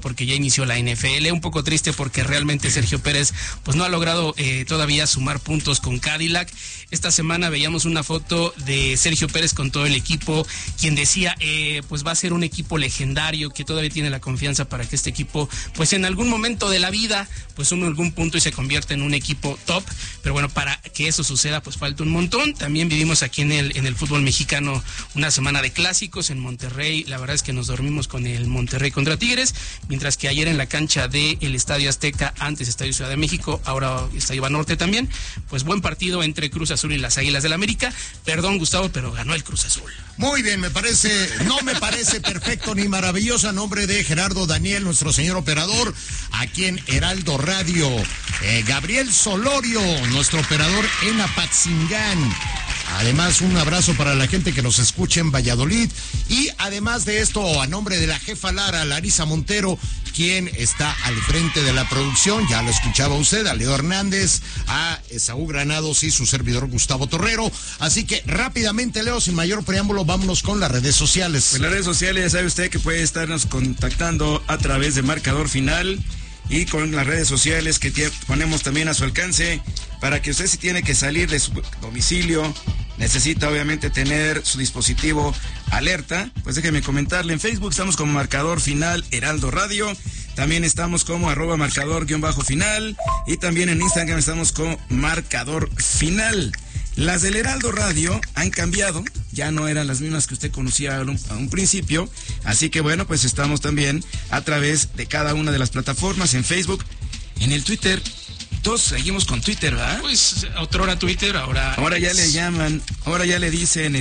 porque ya inició la NFL. Un poco triste porque realmente Sergio Pérez pues no ha logrado todavía sumar puntos con Cadillac. Esta semana veíamos una foto de Sergio Pérez con todo el equipo, quien decía pues va a ser un equipo legendario, que todavía tiene la confianza para que este equipo pues en algún momento de la vida pues sume algún punto y se convierta en un equipo top. Pero bueno, para que eso suceda pues falta un montón. También vivimos aquí en el fútbol mexicano una semana de clásicos en Monterrey. La verdad es que nos dormimos con el Monterrey contra Tigres, mientras que ayer en la cancha del Estadio Azteca, antes Estadio Ciudad de México, ahora Estadio Banorte también, pues buen partido entre Cruz Azul y las Águilas del América. Perdón, Gustavo, pero ganó el Cruz Azul. Muy bien, no me parece perfecto ni maravilloso, a nombre de Gerardo Daniel, nuestro señor operador, aquí en Heraldo Radio. Gabriel Solorio, nuestro operador en Apatzingán. Además, un abrazo para la gente que nos escucha en Valladolid. Y además de esto, a nombre de la jefa Lara, Larisa Montero, quien está al frente de la producción, ya lo escuchaba usted, a Leo Hernández, a Esaú Granados y su servidor Gustavo Torrero. Así que rápidamente, Leo, sin mayor preámbulo, vámonos con las redes sociales. Pues las redes sociales, ya sabe usted que puede estarnos contactando a través de Marcador Final y con las redes sociales que ponemos también a su alcance, para que usted, si tiene que salir de su domicilio, necesita obviamente tener su dispositivo alerta, pues déjeme comentarle, en Facebook estamos como Marcador Final Heraldo Radio, también estamos como @marcador_final y también en Instagram estamos como Marcador Final. Las del Heraldo Radio han cambiado, ya no eran las mismas que usted conocía a un principio, así que bueno, pues estamos también a través de cada una de las plataformas, en Facebook, en el Twitter. Todos seguimos con Twitter, ¿verdad? Pues otrora Twitter, ahora ya le llaman, ahora ya le dicen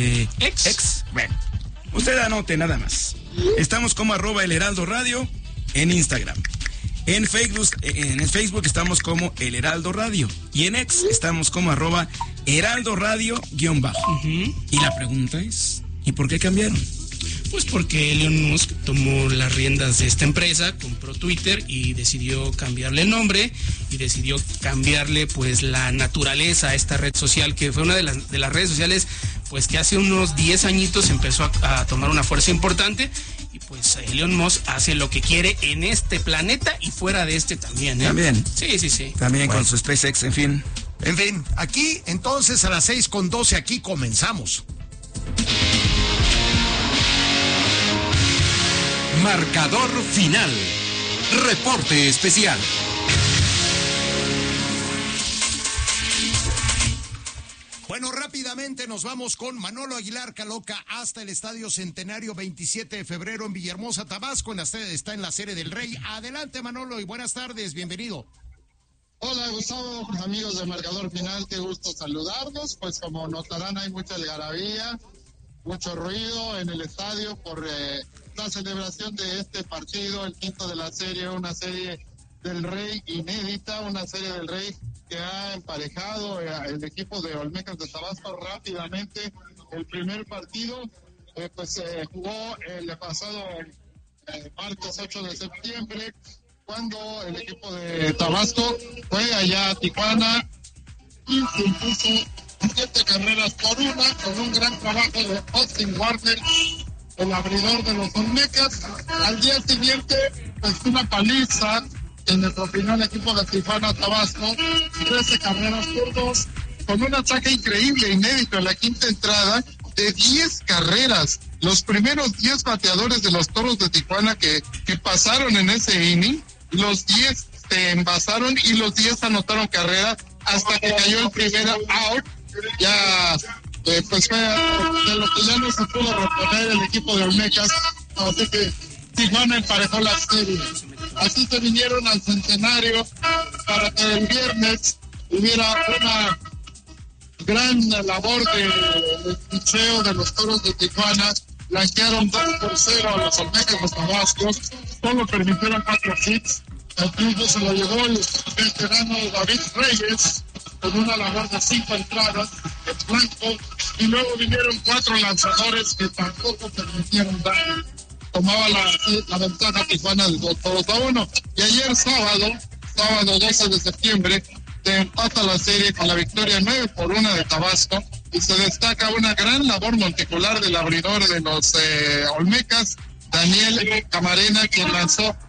ex. Bueno, usted anote nada más. Estamos como @el Heraldo Radio en Instagram. En Facebook estamos como El Heraldo Radio. Y en X estamos como @Heraldo Radio _ Y la pregunta es, ¿y por qué cambiaron? Pues porque Elon Musk tomó las riendas de esta empresa, compró Twitter y decidió cambiarle el nombre y decidió cambiarle pues la naturaleza a esta red social, que fue una de las redes sociales pues que hace unos 10 añitos empezó a tomar una fuerza importante. Y pues Elon Musk hace lo que quiere en este planeta y fuera de este también, ¿eh? También. Sí. También bueno, con su SpaceX, en fin. Aquí entonces a las 6:12 aquí comenzamos. Marcador Final. Reporte especial. Bueno, rápidamente nos vamos con Manolo Aguilar Caloca hasta el Estadio Centenario 27 de febrero en Villahermosa, Tabasco. Está en la Serie del Rey. Adelante, Manolo, y buenas tardes, bienvenido. Hola, Gustavo, amigos de Marcador Final, qué gusto saludarlos. Pues como notarán, hay mucha algarabía, mucho ruido en el estadio por la celebración de este partido, el quinto de la serie, una serie del Rey inédita, una serie del Rey que ha emparejado el equipo de Olmecas de Tabasco rápidamente. El primer partido jugó el pasado martes 8 de septiembre, cuando el equipo de Tabasco fue allá a Tijuana y se impuso 7-1 con un gran trabajo de Austin Warner, el abridor de los Olmecas. Al día siguiente, pues una paliza, en nuestra opinión, el equipo de Tijuana Tabasco, 13-2, con un ataque increíble, inédito en la quinta entrada, de 10 carreras. Los primeros 10 bateadores de los Toros de Tijuana que pasaron en ese inning, los 10 se envasaron y los 10 anotaron carrera hasta que cayó el primer out. Ya pues fue de lo que ya no se pudo reponer el equipo de Olmecas, así que Tijuana emparejó la serie. Así se vinieron al Centenario para que el viernes hubiera una gran labor de picheo de los Toros de Tijuana. Blanquearon 2-0 a los Olmecas de Tabasco, solo permitieron 4 hits. El triunfo se lo llevó el veterano David Reyes con una labor de 5 entradas en blanco, y luego vinieron 4 lanzadores que tampoco permitieron daño. Tomaba la ventaja Tijuana de 2-1. Y ayer sábado 12 de septiembre, se empata la serie con la victoria 9-1 de Tabasco, y se destaca una gran labor monticular del abridor de los Olmecas, Daniel Camarena, quien lanzó